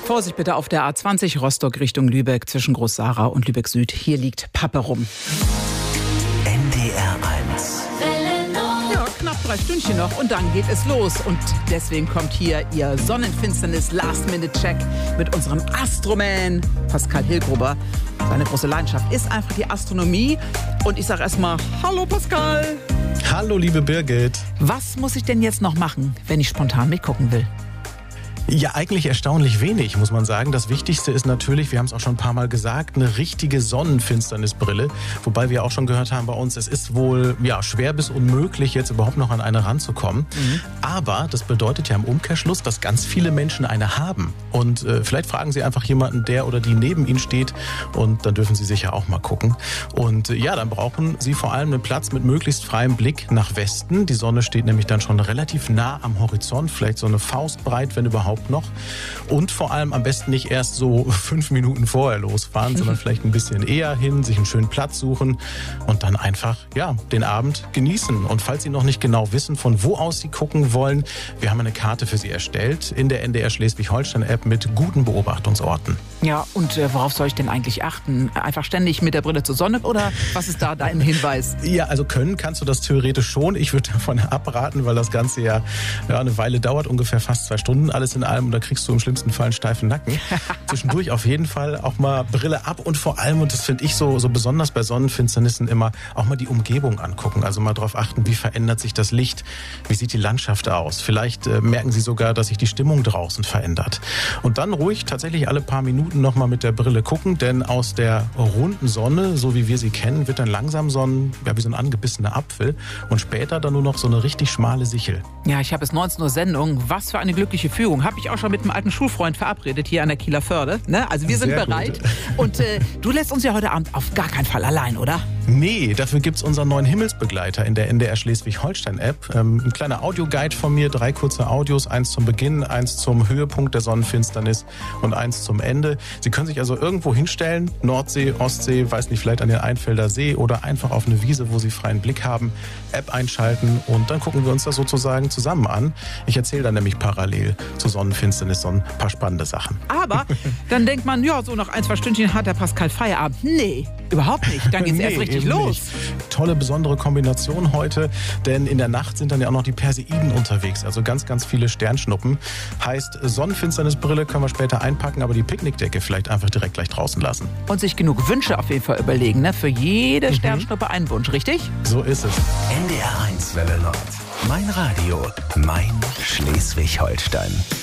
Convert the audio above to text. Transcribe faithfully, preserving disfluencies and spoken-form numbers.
Vorsicht bitte auf der A zwanzig Rostock Richtung Lübeck zwischen Groß-Sara und Lübeck Süd. Hier liegt Pappe rum. N D R eins. Ja, knapp drei Stündchen noch und dann geht es los. Und deswegen kommt hier Ihr Sonnenfinsternis-Last-Minute-Check mit unserem Astroman Pascal Hilgruber. Seine große Leidenschaft ist einfach die Astronomie. Und ich sage erstmal, hallo Pascal. Hallo liebe Birgit. Was muss ich denn jetzt noch machen, wenn ich spontan mitgucken will? Ja, eigentlich erstaunlich wenig, muss man sagen. Das Wichtigste ist natürlich, wir haben es auch schon ein paar Mal gesagt, eine richtige Sonnenfinsternisbrille. Wobei wir auch schon gehört haben bei uns, es ist wohl ja, schwer bis unmöglich, jetzt überhaupt noch an eine ranzukommen. Mhm. Aber das bedeutet ja im Umkehrschluss, dass ganz viele Menschen eine haben. Und äh, vielleicht fragen Sie einfach jemanden, der oder die neben Ihnen steht. Und dann dürfen Sie sicher auch mal gucken. Und äh, ja, dann brauchen Sie vor allem einen Platz mit möglichst freiem Blick nach Westen. Die Sonne steht nämlich dann schon relativ nah am Horizont, vielleicht so eine Faustbreit, wenn überhaupt noch. Und vor allem am besten nicht erst so fünf Minuten vorher losfahren, sondern vielleicht ein bisschen eher hin, sich einen schönen Platz suchen und dann einfach ja, den Abend genießen. Und falls Sie noch nicht genau wissen, von wo aus Sie gucken wollen, wir haben eine Karte für Sie erstellt in der N D R Schleswig-Holstein-App mit guten Beobachtungsorten. Ja, und äh, worauf soll ich denn eigentlich achten? Einfach ständig mit der Brille zur Sonne oder was ist da dein Hinweis? Ja, also können kannst du das theoretisch schon. Ich würde davon abraten, weil das Ganze ja, ja eine Weile dauert, ungefähr fast zwei Stunden alles in allem. Und da kriegst du im schlimmsten Fall einen steifen Nacken. Zwischendurch auf jeden Fall auch mal Brille ab und vor allem, und das finde ich so, so besonders bei Sonnenfinsternissen immer, auch mal die Umgebung angucken. Also mal darauf achten, wie verändert sich das Licht, wie sieht die Landschaft aus. Vielleicht äh, merken Sie sogar, dass sich die Stimmung draußen verändert. Und dann ruhig tatsächlich alle paar Minuten noch mal mit der Brille gucken, denn aus der runden Sonne, so wie wir sie kennen, wird dann langsam so ein, ja, wie so ein angebissener Apfel und später dann nur noch so eine richtig schmale Sichel. Ja, ich habe es neunzehn Uhr Sendung. Was für eine glückliche Führung. Habe ich auch schon mit einem alten Schulfreund verabredet hier an der Kieler Förde. Ne? Also wir sind Sehr bereit. gut. Und äh, du lässt uns ja heute Abend auf gar keinen Fall allein, oder? Nee, dafür gibt's unseren neuen Himmelsbegleiter in der N D R Schleswig-Holstein-App. Ähm, ein kleiner Audioguide von mir, drei kurze Audios, eins zum Beginn, eins zum Höhepunkt der Sonnenfinsternis und eins zum Ende. Sie können sich also irgendwo hinstellen, Nordsee, Ostsee, weiß nicht, vielleicht an den Einfelder See oder einfach auf eine Wiese, wo Sie freien Blick haben, App einschalten und dann gucken wir uns das sozusagen zusammen an. Ich erzähle dann nämlich parallel zur Sonnenfinsternis so ein paar spannende Sachen. Aber dann denkt man, ja, so nach ein, zwei Stündchen hat der Pascal Feierabend. Nee, überhaupt nicht. Dann geht's Nee, erst richtig eben los. nicht. Tolle, besondere Kombination heute, denn in der Nacht sind dann ja auch noch die Perseiden unterwegs, also ganz, ganz viele Sternschnuppen. Heißt, Sonnenfinsternisbrille können wir später einpacken, aber die Picknickdecke vielleicht einfach direkt gleich draußen lassen. Und sich genug Wünsche auf jeden Fall überlegen, ne? Für jede Sternschnuppe ein Wunsch, richtig? So ist es. N D R eins Welle Nord. Mein Radio, mein Schleswig-Holstein.